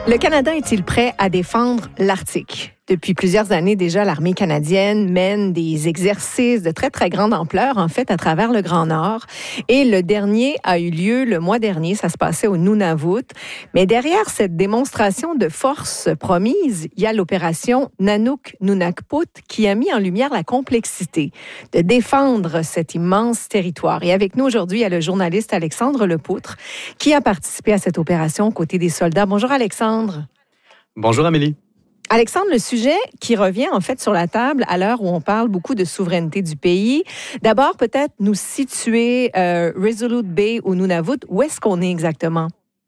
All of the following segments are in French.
Le Canada est-il prêt à défendre l'Arctique? Depuis plusieurs années déjà, l'armée canadienne mène des exercices de très, très grande ampleur, en fait, à travers le Grand Nord. Et le dernier a eu lieu le mois dernier. Ça se passait au Nunavut. Mais derrière cette démonstration de force promise, il y a l'opération Nanook-Nunakput qui a mis en lumière la complexité de défendre cet immense territoire. Et avec nous aujourd'hui, il y a le journaliste Alexandre Lepoutre qui a participé à cette opération aux côtés des soldats. Bonjour Alexandre. Bonjour Amélie. Alexandre, le sujet qui revient en fait sur la table à l'heure où on parle beaucoup de souveraineté du pays. D'abord, peut-être nous situer Resolute Bay au Nunavut. Où est-ce qu'on est exactement?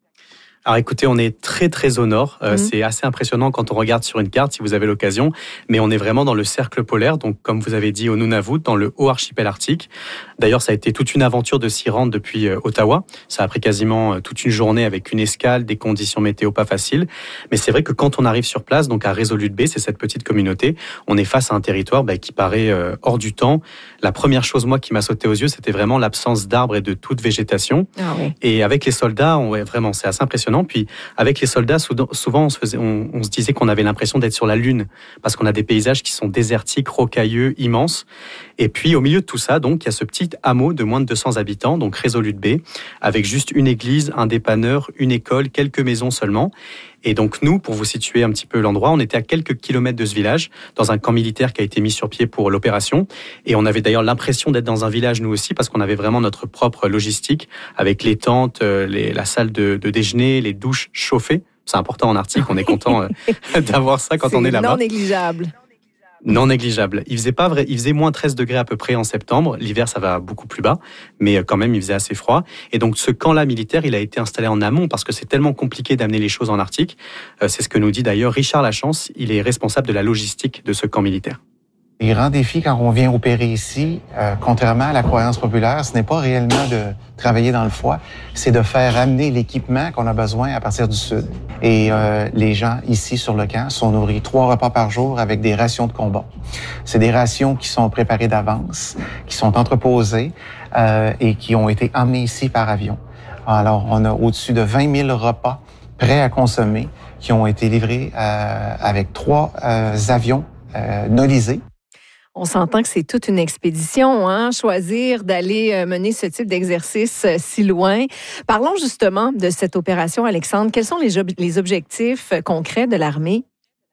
Alors écoutez, on est très très au nord. C'est assez impressionnant quand on regarde sur une carte, si vous avez l'occasion. Mais on est vraiment dans le cercle polaire, donc comme vous avez dit, au Nunavut, dans le haut archipel arctique. D'ailleurs, ça a été toute une aventure de s'y rendre depuis Ottawa. Ça a pris quasiment toute une journée avec une escale, des conditions météo pas faciles. Mais c'est vrai que quand on arrive sur place, donc à Resolute Bay, c'est cette petite communauté, on est face à un territoire qui paraît hors du temps. La première chose, moi, qui m'a sauté aux yeux, c'était vraiment l'absence d'arbres et de toute végétation. Ah oui. Et avec les soldats, vraiment, c'est assez impressionnant. Puis avec les soldats, souvent on se disait qu'on avait l'impression d'être sur la Lune parce qu'on a des paysages qui sont désertiques, rocailleux, immenses. Et puis au milieu de tout ça, donc il y a ce petit hameau de moins de 200 habitants, donc Resolute Bay, avec juste une église, un dépanneur, une école, quelques maisons seulement. Et donc nous, pour vous situer un petit peu l'endroit, on était à quelques kilomètres de ce village, dans un camp militaire qui a été mis sur pied pour l'opération. Et on avait d'ailleurs l'impression d'être dans un village nous aussi, parce qu'on avait vraiment notre propre logistique, avec les tentes, la salle de déjeuner, les douches chauffées. C'est important en Arctique, on est content d'avoir ça quand on est là-bas. C'est non négligeable. Non négligeable. Il faisait moins 13 degrés à peu près en septembre. L'hiver, ça va beaucoup plus bas, mais quand même, il faisait assez froid. Et donc, ce camp-là militaire, il a été installé en amont parce que c'est tellement compliqué d'amener les choses en Arctique. C'est ce que nous dit d'ailleurs Richard Lachance. Il est responsable de la logistique de ce camp militaire. Les grands défis quand on vient opérer ici, contrairement à la croyance populaire, ce n'est pas réellement de travailler dans le froid, c'est de faire amener l'équipement qu'on a besoin à partir du sud. Et les gens ici sur le camp sont nourris 3 repas par jour avec des rations de combat. C'est des rations qui sont préparées d'avance, qui sont entreposées et qui ont été emmenées ici par avion. Alors, on a au-dessus de 20 000 repas prêts à consommer qui ont été livrés avec 3 avions nolisés. On s'entend que c'est toute une expédition, choisir d'aller mener ce type d'exercice si loin. Parlons justement de cette opération, Alexandre. Quels sont les objectifs concrets de l'armée?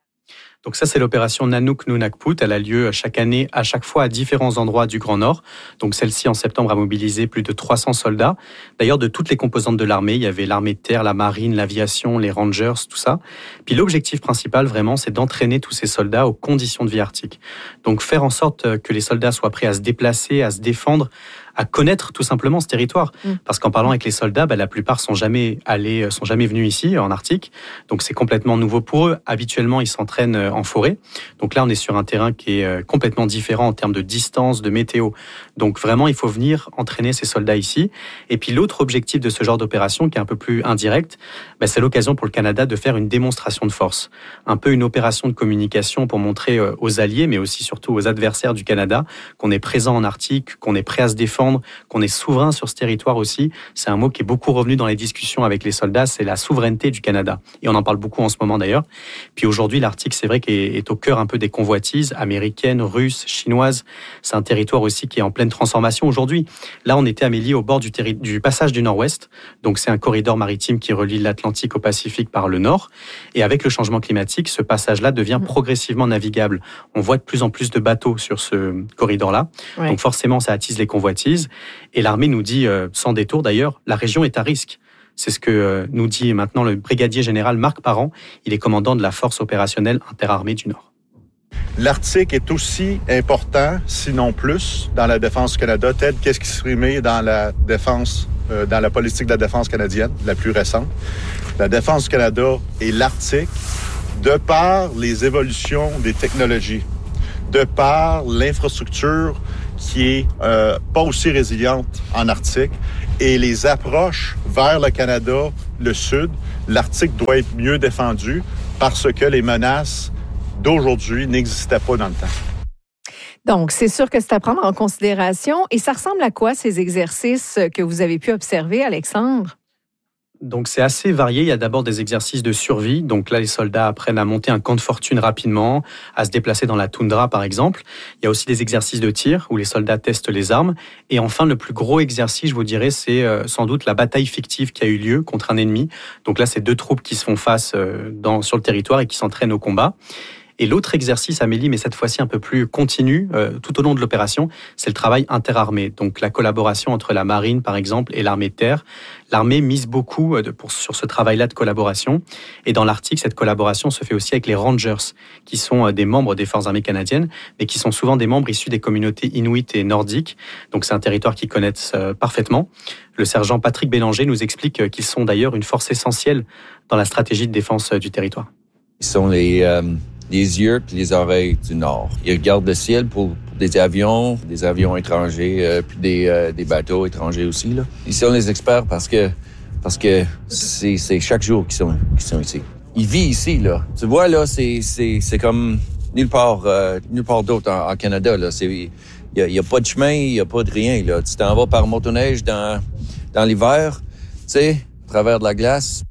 Donc ça, c'est l'opération Nanook-Nunakput. Elle a lieu chaque année, à chaque fois, à différents endroits du Grand Nord. Donc celle-ci, en septembre, a mobilisé plus de 300 soldats. D'ailleurs, de toutes les composantes de l'armée, il y avait l'armée de terre, la marine, l'aviation, les rangers, tout ça. Puis l'objectif principal, vraiment, c'est d'entraîner tous ces soldats aux conditions de vie arctique. Donc faire en sorte que les soldats soient prêts à se déplacer, à se défendre, à connaître tout simplement ce territoire. Parce qu'en parlant avec les soldats, la plupart sont jamais venus ici, en Arctique. Donc c'est complètement nouveau pour eux. Habituellement, ils s'entraînent en forêt. Donc là, on est sur un terrain qui est complètement différent en termes de distance, de météo. Donc vraiment, il faut venir entraîner ces soldats ici. Et puis l'autre objectif de ce genre d'opération, qui est un peu plus indirect, c'est l'occasion pour le Canada de faire une démonstration de force. Un peu une opération de communication pour montrer aux alliés, mais aussi surtout aux adversaires du Canada, qu'on est présent en Arctique, qu'on est prêt à se défendre, qu'on est souverain sur ce territoire aussi. C'est un mot qui est beaucoup revenu dans les discussions avec les soldats, c'est la souveraineté du Canada. Et on en parle beaucoup en ce moment d'ailleurs. Puis aujourd'hui, l'Arctique, c'est vrai qu'il est au cœur un peu des convoitises américaines, russes, chinoises. C'est un territoire aussi qui est en pleine transformation aujourd'hui. Là, on était, Amélie, au bord du passage du Nord-Ouest. Donc c'est un corridor maritime qui relie l'Atlantique au Pacifique par le nord. Et avec le changement climatique, ce passage-là devient progressivement navigable. On voit de plus en plus de bateaux sur ce corridor-là. Ouais. Donc forcément, ça attise les convoitises. Et l'armée nous dit, sans détour d'ailleurs, la région est à risque. C'est ce que nous dit maintenant le brigadier général Marc Parent. Il est commandant de la force opérationnelle interarmée du Nord. L'Arctique est aussi important, sinon plus, dans la défense du Canada, tel qu'est-ce qui s'exprimait dans la défense, dans la politique de la défense canadienne, la plus récente. La défense du Canada et l'Arctique, de par les évolutions des technologies, de par l'infrastructure qui est pas aussi résiliente en Arctique et les approches vers le Canada, le Sud, l'Arctique doit être mieux défendu parce que les menaces d'aujourd'hui n'existaient pas dans le temps. Donc, c'est sûr que c'est à prendre en considération. Et ça ressemble à quoi, ces exercices que vous avez pu observer, Alexandre? Donc c'est assez varié. Il y a d'abord des exercices de survie. Donc là, les soldats apprennent à monter un camp de fortune rapidement, à se déplacer dans la toundra par exemple. Il y a aussi des exercices de tir où les soldats testent les armes. Et enfin, le plus gros exercice, je vous dirais, c'est sans doute la bataille fictive qui a eu lieu contre un ennemi. Donc là, c'est 2 troupes qui se font face sur le territoire et qui s'entraînent au combat. Et l'autre exercice, Amélie, mais cette fois-ci un peu plus continu, tout au long de l'opération, c'est le travail interarmé. Donc la collaboration entre la marine, par exemple, et l'armée de terre. L'armée mise beaucoup sur ce travail-là de collaboration. Et dans l'Arctique, cette collaboration se fait aussi avec les Rangers, qui sont des membres des forces armées canadiennes, mais qui sont souvent des membres issus des communautés inuites et nordiques. Donc c'est un territoire qu'ils connaissent parfaitement. Le sergent Patrick Bélanger nous explique qu'ils sont d'ailleurs une force essentielle dans la stratégie de défense du territoire. Ils sont les yeux et les oreilles du Nord. Ils regardent le ciel pour des avions étrangers, puis des bateaux étrangers aussi, là. Ils sont les experts parce que c'est chaque jour qu'ils sont ici. Ils vivent ici, là. Tu vois, là, c'est comme nulle part d'autre en Canada, là. Il y a pas de chemin, il y a pas de rien, là. Tu t'en vas par motoneige dans l'hiver, tu sais, à travers de la glace.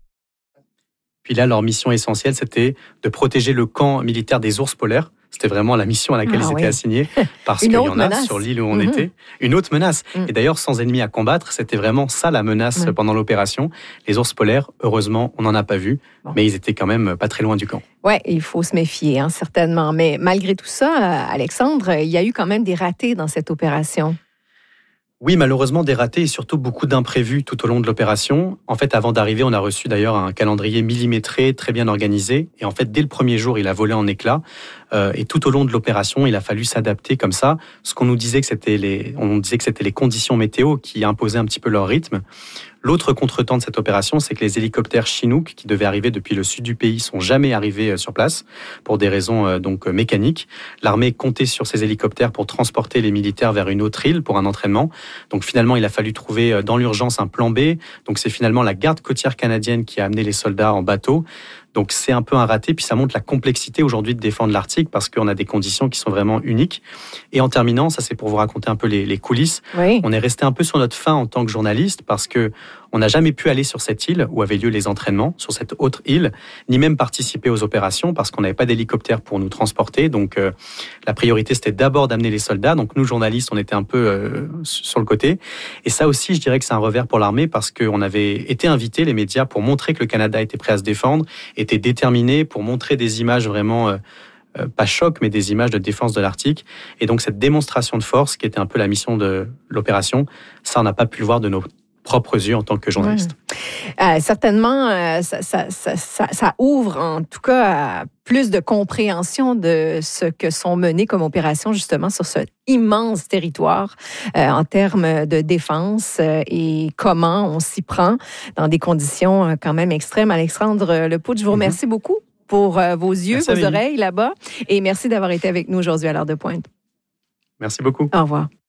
Puis là, leur mission essentielle, c'était de protéger le camp militaire des ours polaires. C'était vraiment la mission à laquelle ils étaient assignés, parce qu'il y en a sur l'île où on était. Une autre menace. Et d'ailleurs, sans ennemis à combattre, c'était vraiment ça la menace pendant l'opération. Les ours polaires, heureusement, on n'en a pas vu, mais ils étaient quand même pas très loin du camp. Oui, il faut se méfier, certainement. Mais malgré tout ça, Alexandre, il y a eu quand même des ratés dans cette opération. Oui, malheureusement, des ratés et surtout beaucoup d'imprévus tout au long de l'opération. En fait, avant d'arriver, on a reçu d'ailleurs un calendrier millimétré, très bien organisé. Et en fait, dès le premier jour, il a volé en éclats. Et tout au long de l'opération, il a fallu s'adapter comme ça. Ce qu'on nous disait que c'était les conditions météo qui imposaient un petit peu leur rythme. L'autre contretemps de cette opération, c'est que les hélicoptères Chinook, qui devaient arriver depuis le sud du pays, sont jamais arrivés sur place pour des raisons mécaniques. L'armée comptait sur ces hélicoptères pour transporter les militaires vers une autre île pour un entraînement. Donc finalement, il a fallu trouver dans l'urgence un plan B. Donc c'est finalement la garde côtière canadienne qui a amené les soldats en bateau. Donc c'est un peu un raté, puis ça montre la complexité aujourd'hui de défendre l'Arctique parce qu'on a des conditions qui sont vraiment uniques. Et en terminant, ça c'est pour vous raconter un peu les coulisses, on est resté un peu sur notre faim en tant que journaliste parce que on n'a jamais pu aller sur cette île où avaient lieu les entraînements, sur cette autre île, ni même participer aux opérations parce qu'on n'avait pas d'hélicoptère pour nous transporter. Donc la priorité c'était d'abord d'amener les soldats. Donc nous journalistes, on était un peu sur le côté. Et ça aussi, je dirais que c'est un revers pour l'armée parce qu'on avait été invités, les médias, pour montrer que le Canada était prêt à se défendre, était déterminé pour montrer des images vraiment, pas choc, mais des images de défense de l'Arctique. Et donc cette démonstration de force, qui était un peu la mission de l'opération, ça on n'a pas pu le voir de nos propres yeux en tant que journaliste. Certainement, ça ouvre en tout cas plus de compréhension de ce que sont menées comme opérations justement sur ce immense territoire en termes de défense et comment on s'y prend dans des conditions quand même extrêmes. Alexandre Lepoutre, je vous remercie beaucoup pour vos yeux, vos oreilles là-bas et merci d'avoir été avec nous aujourd'hui à l'heure de pointe. Merci beaucoup. Au revoir.